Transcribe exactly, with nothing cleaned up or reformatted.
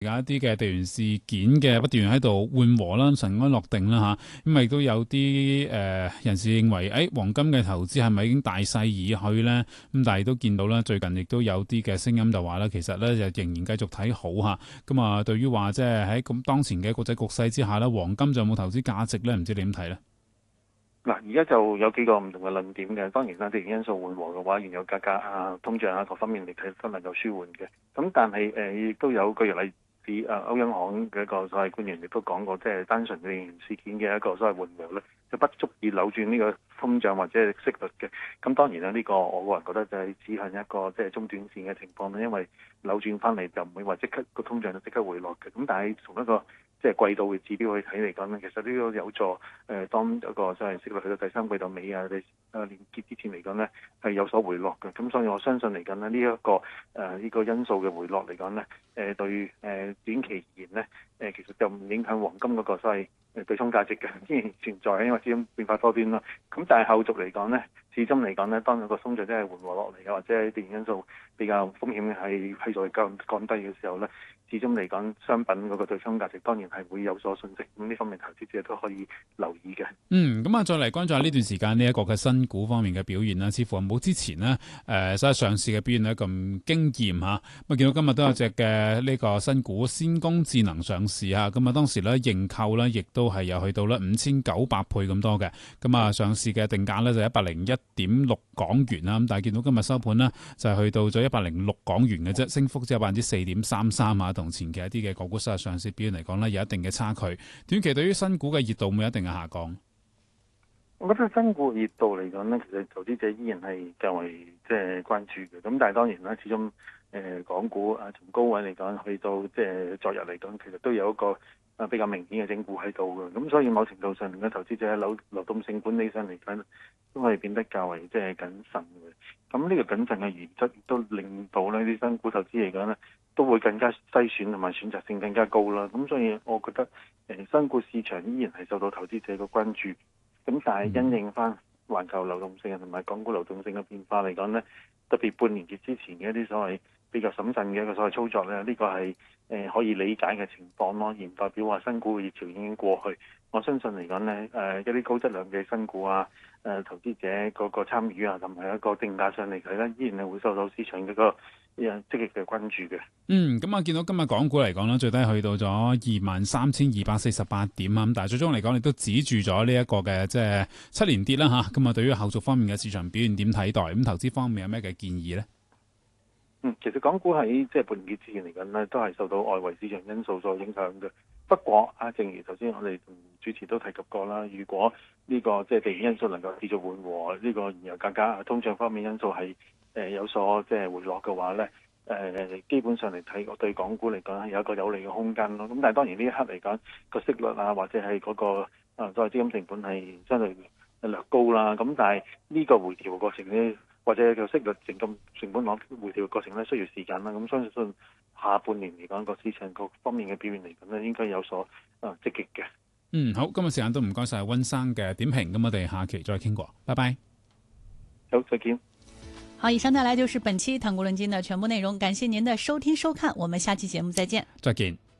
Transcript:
有一啲嘅地緣事件嘅不斷喺度緩和啦、塵埃落定啦嚇，咁亦都有啲誒、呃、人士認為，誒、哎、黃金嘅投資係咪已經大勢而去咧？咁但係都見到啦，最近亦都有啲嘅聲音就話咧，其實咧就仍然繼續睇好嚇。咁啊，對於話即係喺咁當前嘅國際局勢之下咧，黃金仲有冇投資價值咧？唔知你點睇咧？ 嗱，而家就有幾個唔同嘅論點嘅。當然啦，地緣因素緩和嘅話，原油價格啊、通脹啊各方面嚟睇都能夠舒緩嘅。咁但係誒亦都有個例子。啲誒歐央行嘅一個所謂官員亦都講過，即係單純嘅事件嘅一個所謂緩和咧，就不足以扭轉呢個通脹或者係息率嘅。咁當然啦，呢個我個人覺得就係只係一個即係中短線嘅情況啦，因為扭轉翻嚟就唔會話即刻個通脹就即刻回落嘅。咁但係從一個即係季度嘅指標去睇嚟講咧，其實呢個有助誒、呃、當一個所謂息率去到第三季度尾啊，第誒年結之前嚟講咧係有所回落嘅。咁所以我相信嚟緊咧呢一個誒呢、呃這個因素嘅回落嚟講咧，誒、呃、對誒、呃、短期而言咧，誒、呃、其實就唔影響黃金嗰個所謂誒對沖價值嘅，依然存在，因為資金變化多端啦。咁但係後續嚟講咧，始終嚟講咧，當有個通脹真係緩和落嚟嘅，或者係地緣因素比較風險係係在降降低嘅時候咧，始終嚟講商品嗰個對沖價值當然係會有所升值。咁呢方面投資者都可以留意嘅。 嗯，咁啊，再嚟關注下呢段時間呢一個嘅新股方面嘅表現啦，似乎冇之前呢誒所謂上市嘅表現咧咁驚豔嚇。咁啊，見到今日都有隻嘅呢個新股先鋒智能上市嚇，咁啊當時咧認購咧亦都係有去到咧五千九百倍咁多嘅。咁啊上市嘅定價咧就一百零一點六港元啦，咁但係見到今日收盤呢，就係去到咗一百零六港元嘅啫，升幅只有百分之四點三三啊，同前期一啲嘅港股實上市表現嚟講咧有一定嘅差距。短期對於新股嘅熱度會有一定嘅下降。 我覺得新股熱度嚟講呢，其實投資者依然係較為即係關注嘅。咁但係當然啦，始終誒、呃、港股啊從高位嚟講去到即係昨日嚟講，其實都有一個啊比較明顯嘅整固喺度嘅。咁所以某程度上，嘅投資者喺流流動性管理上嚟講，都係變得較為即係謹慎嘅。咁呢個謹慎嘅原則亦都令到呢啲新股投資嚟講呢，都會更加篩選同埋選擇性更加高啦。咁所以我覺得誒、呃、新股市場依然係受到投資者嘅關注。咁但係因應翻環球流動性同埋港股流動性嘅變化嚟講呢，特別半年結之前嘅一啲所謂比較審慎嘅一個所謂操作呢，呢、呢個係誒、呃、可以理解嘅情況咯，而唔代表話新股嘅熱潮已經過去。我相信嚟講呢，誒、呃、一啲高質量嘅新股啊，誒、呃、投資者嗰個參與啊，同埋一個定價上嚟睇呢，依然係會受到市場嘅個誒積極嘅關注嘅。 嗯，咁啊，見到今日港股嚟講咧，最低去到咗二萬三千二百四十八點啊，咁但係最終嚟講，亦都止住咗呢一個嘅即係七連跌啦吓。咁啊，對於後續方面嘅市場表現點睇待？咁投資方面有咩嘅建議呢？ 嗯，其實港股喺即係半年結之前嚟緊呢，都係受到外圍市場因素所影響嘅。不過啊，正如頭先我哋同主持都提及過啦，如果呢個即係地緣因素能夠持續緩和，呢個原油價格、通脹方面因素係誒有所即係回落嘅話咧，誒基本上嚟睇，我對港股嚟講係有一個有利嘅空間咯。咁但係當然呢一刻嚟講，個息率啊或者係嗰個啊所謂資金成本係相對略高啦。咁但係呢個回調嘅過程咧，或者個息率成咁成本攞回調嘅過程咧，需要時間啦。咁相信下半年嚟講個市場各方面嘅表現嚟講咧，應該有所啊積極嘅。 嗯，好，今日時間都唔該晒溫生嘅點評，咁我哋下期再傾過，拜拜。 好，再見。 好，以上帶來就是本期談股論金的全部內容，感謝您的收聽收看，我們下期節目再見。 再見。